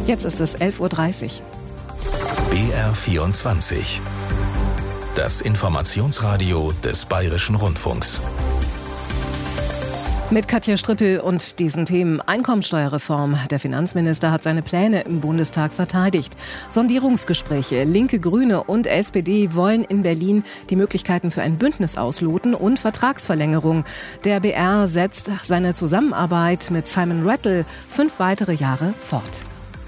Jetzt ist es 11:30 Uhr. BR24. Das Informationsradio des Bayerischen Rundfunks. Mit Katja Strippel und diesen Themen. Einkommensteuerreform. Der Finanzminister hat seine Pläne im Bundestag verteidigt. Sondierungsgespräche. Linke, Grüne und SPD wollen in Berlin die Möglichkeiten für ein Bündnis ausloten und Vertragsverlängerung. Der BR setzt seine Zusammenarbeit mit Simon Rattle 5 weitere Jahre fort.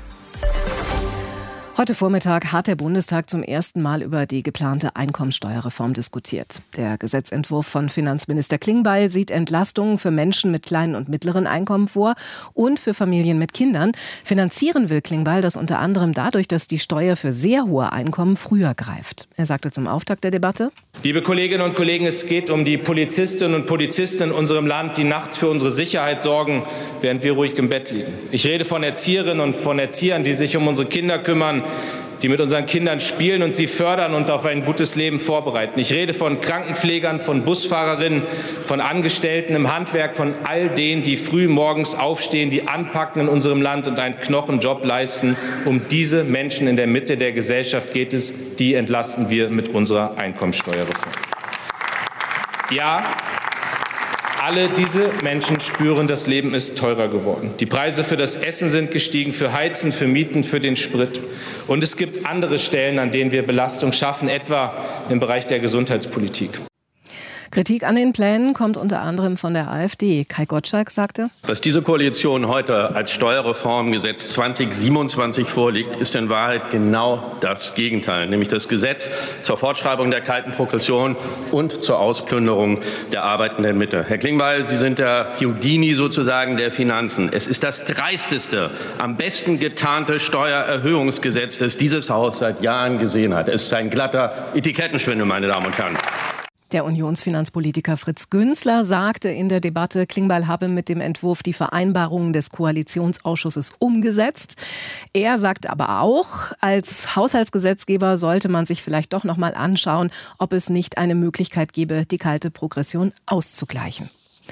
Heute Vormittag hat der Bundestag zum ersten Mal über die geplante Einkommensteuerreform diskutiert. Der Gesetzentwurf von Finanzminister Klingbeil sieht Entlastungen für Menschen mit kleinen und mittleren Einkommen vor und für Familien mit Kindern. Finanzieren will Klingbeil das unter anderem dadurch, dass die Steuer für sehr hohe Einkommen früher greift. Er sagte zum Auftakt der Debatte: Liebe Kolleginnen und Kollegen, es geht um die Polizistinnen und Polizisten in unserem Land, die nachts für unsere Sicherheit sorgen, während wir ruhig im Bett liegen. Ich rede von Erzieherinnen und von Erziehern, die sich um unsere Kinder kümmern, die mit unseren Kindern spielen und sie fördern und auf ein gutes Leben vorbereiten. Ich rede von Krankenpflegern, von Busfahrerinnen, von Angestellten im Handwerk, von all denen, die früh morgens aufstehen, die anpacken in unserem Land und einen Knochenjob leisten. Um diese Menschen in der Mitte der Gesellschaft geht es. Die entlasten wir mit unserer Einkommensteuerreform. Ja, alle diese Menschen spüren, das Leben ist teurer geworden. Die Preise für das Essen sind gestiegen, für Heizen, für Mieten, für den Sprit. Und es gibt andere Stellen, an denen wir Belastung schaffen, etwa im Bereich der Gesundheitspolitik. Kritik an den Plänen kommt unter anderem von der AfD. Kai Gottschalk sagte: Was diese Koalition heute als Steuerreformgesetz 2027 vorliegt, ist in Wahrheit genau das Gegenteil, nämlich das Gesetz zur Fortschreibung der kalten Progression und zur Ausplünderung der arbeitenden Mitte. Herr Klingbeil, Sie sind der Houdini sozusagen der Finanzen. Es ist das dreisteste, am besten getarnte Steuererhöhungsgesetz, das dieses Haus seit Jahren gesehen hat. Es ist ein glatter Etikettenschwindel, meine Damen und Herren. Der Unionsfinanzpolitiker Fritz Günzler sagte in der Debatte, Klingbeil habe mit dem Entwurf die Vereinbarungen des Koalitionsausschusses umgesetzt. Er sagt aber auch, als Haushaltsgesetzgeber sollte man sich vielleicht doch noch mal anschauen, ob es nicht eine Möglichkeit gäbe, die kalte Progression auszugleichen.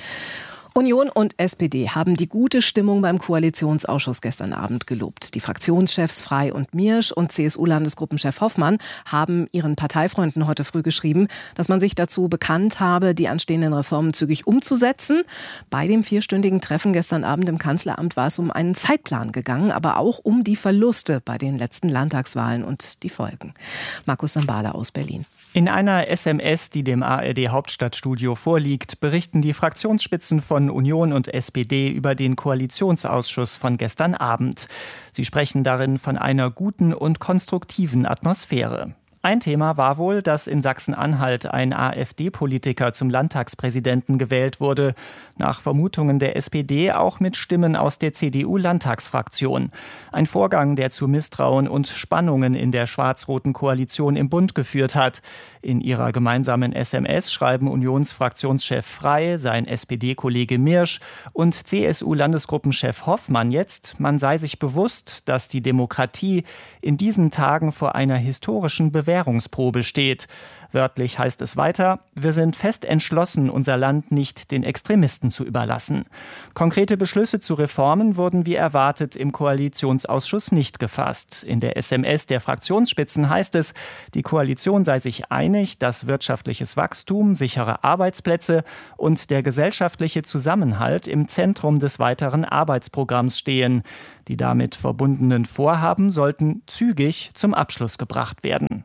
Union und SPD haben die gute Stimmung beim Koalitionsausschuss gestern Abend gelobt. Die Fraktionschefs Frey und Miersch und CSU-Landesgruppenchef Hoffmann haben ihren Parteifreunden heute früh geschrieben, dass man sich dazu bekannt habe, die anstehenden Reformen zügig umzusetzen. Bei dem 4-stündigen Treffen gestern Abend im Kanzleramt war es um einen Zeitplan gegangen, aber auch um die Verluste bei den letzten Landtagswahlen und die Folgen. Markus Sambala aus Berlin. In einer SMS, die dem ARD-Hauptstadtstudio vorliegt, berichten die Fraktionsspitzen von Union und SPD über den Koalitionsausschuss von gestern Abend. Sie sprechen darin von einer guten und konstruktiven Atmosphäre. Ein Thema war wohl, dass in Sachsen-Anhalt ein AfD-Politiker zum Landtagspräsidenten gewählt wurde. Nach Vermutungen der SPD auch mit Stimmen aus der CDU-Landtagsfraktion. Ein Vorgang, der zu Misstrauen und Spannungen in der schwarz-roten Koalition im Bund geführt hat. In ihrer gemeinsamen SMS schreiben Unionsfraktionschef Frey, sein SPD-Kollege Miersch und CSU-Landesgruppenchef Hoffmann jetzt, man sei sich bewusst, dass die Demokratie in diesen Tagen vor einer historischen Bewährungsprobe steht. Wörtlich heißt es weiter: Wir sind fest entschlossen, unser Land nicht den Extremisten zu überlassen. Konkrete Beschlüsse zu Reformen wurden wie erwartet im Koalitionsausschuss nicht gefasst. In der SMS der Fraktionsspitzen heißt es, die Koalition sei sich einig, dass wirtschaftliches Wachstum, sichere Arbeitsplätze und der gesellschaftliche Zusammenhalt im Zentrum des weiteren Arbeitsprogramms stehen. Die damit verbundenen Vorhaben sollten zügig zum Abschluss gebracht werden.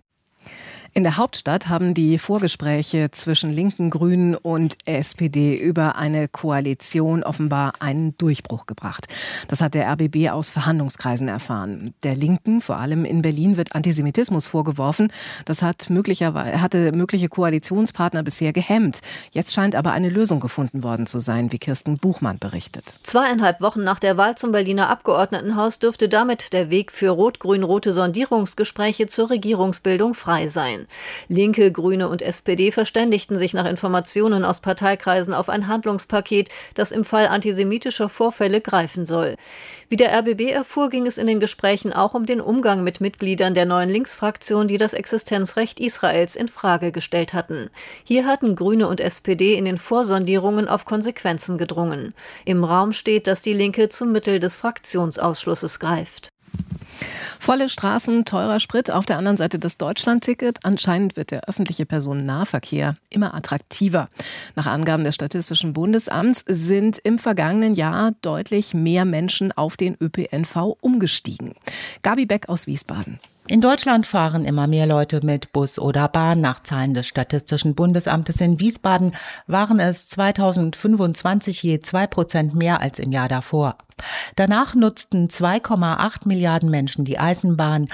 In der Hauptstadt haben die Vorgespräche zwischen Linken, Grünen und SPD über eine Koalition offenbar einen Durchbruch gebracht. Das hat der RBB aus Verhandlungskreisen erfahren. Der Linken, vor allem in Berlin, wird Antisemitismus vorgeworfen. Das hatte mögliche Koalitionspartner bisher gehemmt. Jetzt scheint aber eine Lösung gefunden worden zu sein, wie Kirsten Buchmann berichtet. 2,5 Wochen nach der Wahl zum Berliner Abgeordnetenhaus dürfte damit der Weg für rot-grün-rote Sondierungsgespräche zur Regierungsbildung frei sein. Linke, Grüne und SPD verständigten sich nach Informationen aus Parteikreisen auf ein Handlungspaket, das im Fall antisemitischer Vorfälle greifen soll. Wie der RBB erfuhr, ging es in den Gesprächen auch um den Umgang mit Mitgliedern der neuen Linksfraktion, die das Existenzrecht Israels in Frage gestellt hatten. Hier hatten Grüne und SPD in den Vorsondierungen auf Konsequenzen gedrungen. Im Raum steht, dass die Linke zum Mittel des Fraktionsausschlusses greift. Volle Straßen, teurer Sprit, auf der anderen Seite das Deutschlandticket. Anscheinend wird der öffentliche Personennahverkehr immer attraktiver. Nach Angaben des Statistischen Bundesamts sind im vergangenen Jahr deutlich mehr Menschen auf den ÖPNV umgestiegen. Gabi Beck aus Wiesbaden. In Deutschland fahren immer mehr Leute mit Bus oder Bahn. Nach Zahlen des Statistischen Bundesamtes in Wiesbaden waren es 2025 je 2% mehr als im Jahr davor. Danach nutzten 2,8 Milliarden Menschen die Eisenbahn,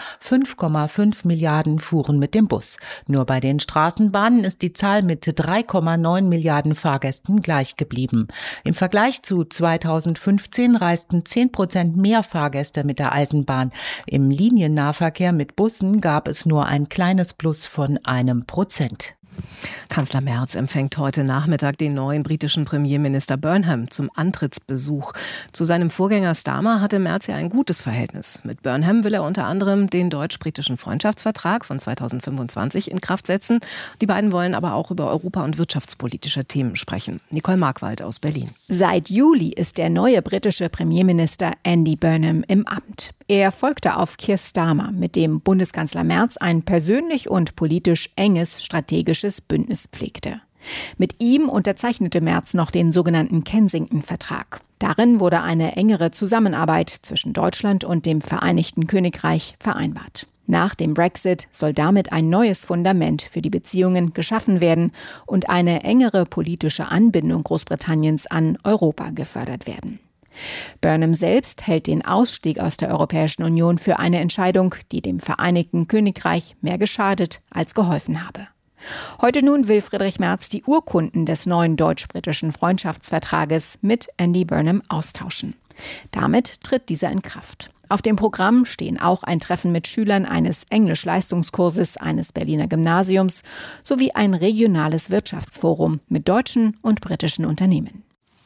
5,5 Milliarden fuhren mit dem Bus. Nur bei den Straßenbahnen ist die Zahl mit 3,9 Milliarden Fahrgästen gleich geblieben. Im Vergleich zu 2015 reisten 10% mehr Fahrgäste mit der Eisenbahn. Im Liniennahverkehr mit Bussen gab es nur ein kleines Plus von 1%. Kanzler Merz empfängt heute Nachmittag den neuen britischen Premierminister Burnham zum Antrittsbesuch. Zu seinem Vorgänger Starmer hatte Merz ja ein gutes Verhältnis. Mit Burnham will er unter anderem den deutsch-britischen Freundschaftsvertrag von 2025 in Kraft setzen. Die beiden wollen aber auch über europa- und wirtschaftspolitische Themen sprechen. Nicole Markwald aus Berlin. Seit Juli ist der neue britische Premierminister Andy Burnham im Amt. Er folgte auf Keir Starmer, mit dem Bundeskanzler Merz ein persönlich und politisch enges strategisches Bündnis pflegte. Mit ihm unterzeichnete Merz noch den sogenannten Kensington-Vertrag. Darin wurde eine engere Zusammenarbeit zwischen Deutschland und dem Vereinigten Königreich vereinbart. Nach dem Brexit soll damit ein neues Fundament für die Beziehungen geschaffen werden und eine engere politische Anbindung Großbritanniens an Europa gefördert werden. Burnham selbst hält den Ausstieg aus der Europäischen Union für eine Entscheidung, die dem Vereinigten Königreich mehr geschadet als geholfen habe. Heute nun will Friedrich Merz die Urkunden des neuen deutsch-britischen Freundschaftsvertrages mit Andy Burnham austauschen. Damit tritt dieser in Kraft. Auf dem Programm stehen auch ein Treffen mit Schülern eines Englisch-Leistungskurses eines Berliner Gymnasiums sowie ein regionales Wirtschaftsforum mit deutschen und britischen Unternehmen.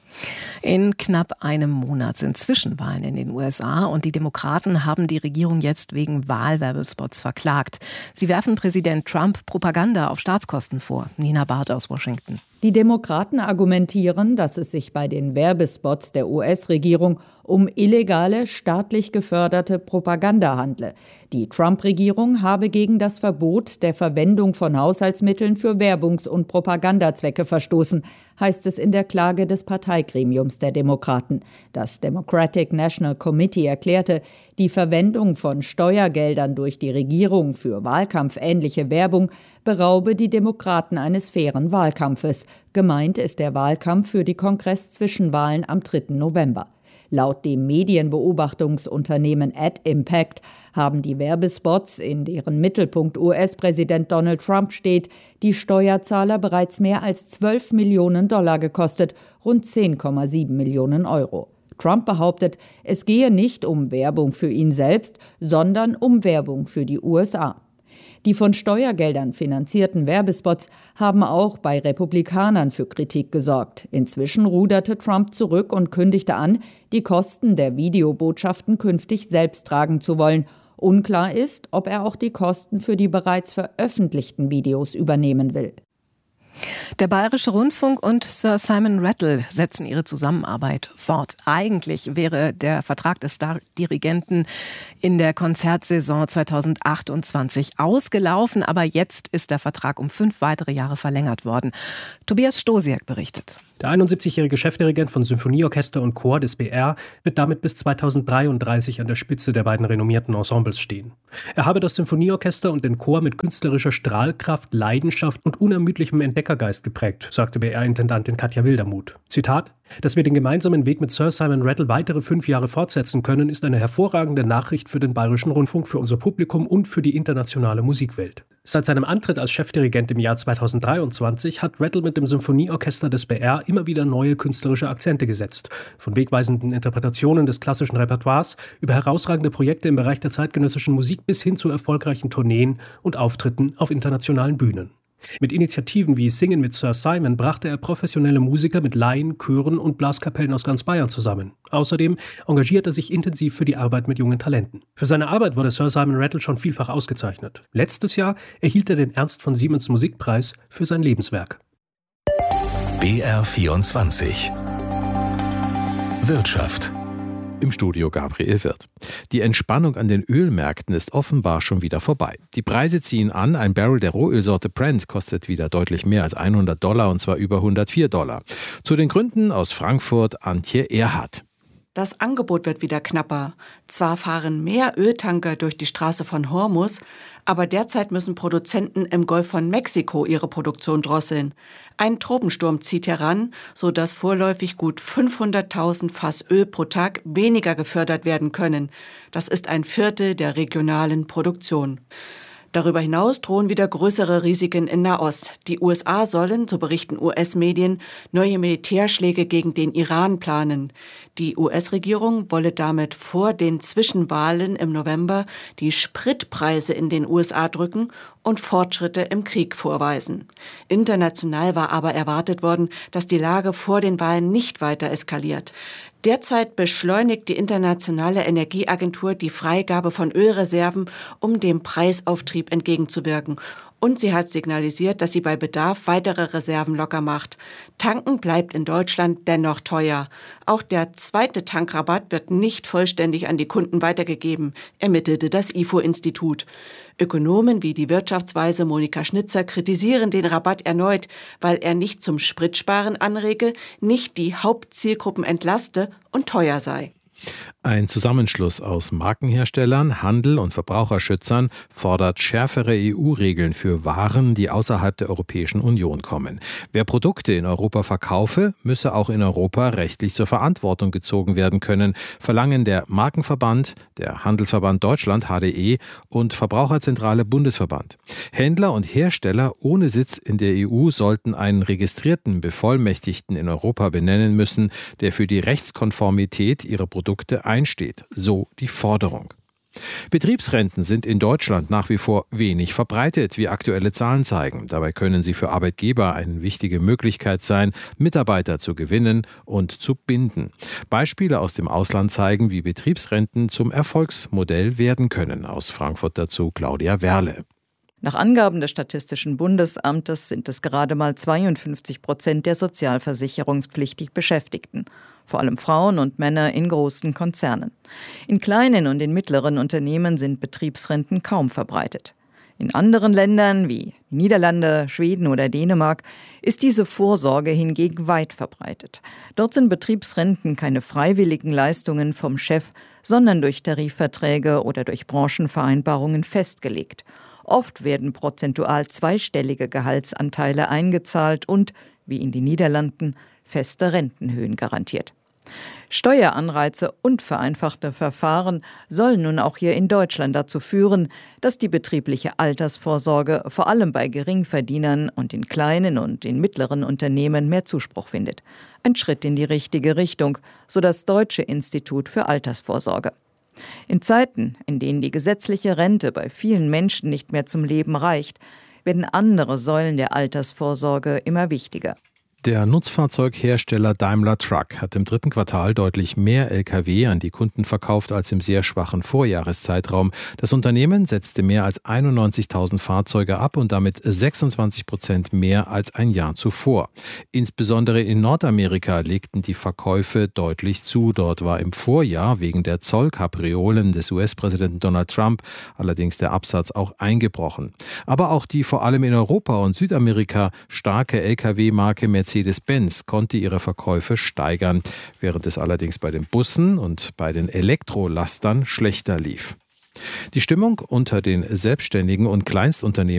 In knapp einem Monat sind Zwischenwahlen in den USA und die Demokraten haben die Regierung jetzt wegen Wahlwerbespots verklagt. Sie werfen Präsident Trump Propaganda auf Staatskosten vor. Nina Barth aus Washington. Die Demokraten argumentieren, dass es sich bei den Werbespots der US-Regierung um illegale, staatlich geförderte Propaganda handle. Die Trump-Regierung habe gegen das Verbot der Verwendung von Haushaltsmitteln für Werbungs- und Propagandazwecke verstoßen, heißt es in der Klage des Parteigremiums der Demokraten. Das Democratic National Committee erklärte, die Verwendung von Steuergeldern durch die Regierung für wahlkampfähnliche Werbung beraube die Demokraten eines fairen Wahlkampfes. Gemeint ist der Wahlkampf für die Kongress-Zwischenwahlen am 3. November. Laut dem Medienbeobachtungsunternehmen AdImpact haben die Werbespots, in deren Mittelpunkt US-Präsident Donald Trump steht, die Steuerzahler bereits mehr als $12 Millionen gekostet, rund 10,7 Millionen Euro. Trump behauptet, es gehe nicht um Werbung für ihn selbst, sondern um Werbung für die USA. Die von Steuergeldern finanzierten Werbespots haben auch bei Republikanern für Kritik gesorgt. Inzwischen ruderte Trump zurück und kündigte an, die Kosten der Videobotschaften künftig selbst tragen zu wollen. Unklar ist, ob er auch die Kosten für die bereits veröffentlichten Videos übernehmen will. Der Bayerische Rundfunk und Sir Simon Rattle setzen ihre Zusammenarbeit fort. Eigentlich wäre der Vertrag des Stardirigenten in der Konzertsaison 2028 ausgelaufen, aber jetzt ist der Vertrag um 5 weitere Jahre verlängert worden. Tobias Stosiak berichtet. Der 71-jährige Chefdirigent von Symphonieorchester und Chor des BR wird damit bis 2033 an der Spitze der beiden renommierten Ensembles stehen. Er habe das Symphonieorchester und den Chor mit künstlerischer Strahlkraft, Leidenschaft und unermüdlichem Entdeckergeist geprägt, sagte BR-Intendantin Katja Wildermuth. Zitat: Dass wir den gemeinsamen Weg mit Sir Simon Rattle weitere 5 Jahre fortsetzen können, ist eine hervorragende Nachricht für den Bayerischen Rundfunk, für unser Publikum und für die internationale Musikwelt. Seit seinem Antritt als Chefdirigent im Jahr 2023 hat Rattle mit dem Symphonieorchester des BR immer wieder neue künstlerische Akzente gesetzt. Von wegweisenden Interpretationen des klassischen Repertoires über herausragende Projekte im Bereich der zeitgenössischen Musik bis hin zu erfolgreichen Tourneen und Auftritten auf internationalen Bühnen. Mit Initiativen wie Singen mit Sir Simon brachte er professionelle Musiker mit Laien, Chören und Blaskapellen aus ganz Bayern zusammen. Außerdem engagiert er sich intensiv für die Arbeit mit jungen Talenten. Für seine Arbeit wurde Sir Simon Rattle schon vielfach ausgezeichnet. Letztes Jahr erhielt er den Ernst von Siemens Musikpreis für sein Lebenswerk. BR24 Wirtschaft. Im Studio Gabriel Wirth. Die Entspannung an den Ölmärkten ist offenbar schon wieder vorbei. Die Preise ziehen an. Ein Barrel der Rohölsorte Brent kostet wieder deutlich mehr als $100 und zwar über $104. Zu den Gründen aus Frankfurt Antje Erhardt. Das Angebot wird wieder knapper. Zwar fahren mehr Öltanker durch die Straße von Hormuz, aber derzeit müssen Produzenten im Golf von Mexiko ihre Produktion drosseln. Ein Tropensturm zieht heran, sodass vorläufig gut 500.000 Fass Öl pro Tag weniger gefördert werden können. Das ist ein Viertel der regionalen Produktion. Darüber hinaus drohen wieder größere Risiken in Nahost. Die USA sollen, so berichten US-Medien, neue Militärschläge gegen den Iran planen. Die US-Regierung wolle damit vor den Zwischenwahlen im November die Spritpreise in den USA drücken und Fortschritte im Krieg vorweisen. International war aber erwartet worden, dass die Lage vor den Wahlen nicht weiter eskaliert. Derzeit beschleunigt die Internationale Energieagentur die Freigabe von Ölreserven, um dem Preisauftrieb entgegenzuwirken. Und sie hat signalisiert, dass sie bei Bedarf weitere Reserven locker macht. Tanken bleibt in Deutschland dennoch teuer. Auch der zweite Tankrabatt wird nicht vollständig an die Kunden weitergegeben, ermittelte das IFO-Institut. Ökonomen wie die Wirtschaftsweise Monika Schnitzer kritisieren den Rabatt erneut, weil er nicht zum Spritsparen anrege, nicht die Hauptzielgruppen entlaste und teuer sei. Ein Zusammenschluss aus Markenherstellern, Handel und Verbraucherschützern fordert schärfere EU-Regeln für Waren, die außerhalb der Europäischen Union kommen. Wer Produkte in Europa verkaufe, müsse auch in Europa rechtlich zur Verantwortung gezogen werden können, verlangen der Markenverband, der Handelsverband Deutschland HDE und Verbraucherzentrale Bundesverband. Händler und Hersteller ohne Sitz in der EU sollten einen registrierten Bevollmächtigten in Europa benennen müssen, der für die Rechtskonformität ihrer Produkte einsteht, so die Forderung. Betriebsrenten sind in Deutschland nach wie vor wenig verbreitet, wie aktuelle Zahlen zeigen. Dabei können sie für Arbeitgeber eine wichtige Möglichkeit sein, Mitarbeiter zu gewinnen und zu binden. Beispiele aus dem Ausland zeigen, wie Betriebsrenten zum Erfolgsmodell werden können. Aus Frankfurt dazu Claudia Werle. Nach Angaben des Statistischen Bundesamtes sind es gerade mal 52% der sozialversicherungspflichtig Beschäftigten. Vor allem Frauen und Männer in großen Konzernen. In kleinen und in mittleren Unternehmen sind Betriebsrenten kaum verbreitet. In anderen Ländern wie die Niederlande, Schweden oder Dänemark ist diese Vorsorge hingegen weit verbreitet. Dort sind Betriebsrenten keine freiwilligen Leistungen vom Chef, sondern durch Tarifverträge oder durch Branchenvereinbarungen festgelegt. Oft werden prozentual zweistellige Gehaltsanteile eingezahlt und, wie in den Niederlanden, feste Rentenhöhen garantiert. Steueranreize und vereinfachte Verfahren sollen nun auch hier in Deutschland dazu führen, dass die betriebliche Altersvorsorge vor allem bei Geringverdienern und in kleinen und in mittleren Unternehmen mehr Zuspruch findet. Ein Schritt in die richtige Richtung, so das Deutsche Institut für Altersvorsorge. In Zeiten, in denen die gesetzliche Rente bei vielen Menschen nicht mehr zum Leben reicht, werden andere Säulen der Altersvorsorge immer wichtiger. Der Nutzfahrzeughersteller Daimler Truck hat im dritten Quartal deutlich mehr Lkw an die Kunden verkauft als im sehr schwachen Vorjahreszeitraum. Das Unternehmen setzte mehr als 91.000 Fahrzeuge ab und damit 26% mehr als ein Jahr zuvor. Insbesondere in Nordamerika legten die Verkäufe deutlich zu. Dort war im Vorjahr wegen der Zollkapriolen des US-Präsidenten Donald Trump allerdings der Absatz auch eingebrochen. Aber auch die vor allem in Europa und Südamerika starke Lkw-Marke Mercedes-Benz konnte ihre Verkäufe steigern, während es allerdings bei den Bussen und bei den Elektrolastern schlechter lief. Die Stimmung unter den Selbstständigen und Kleinstunternehmen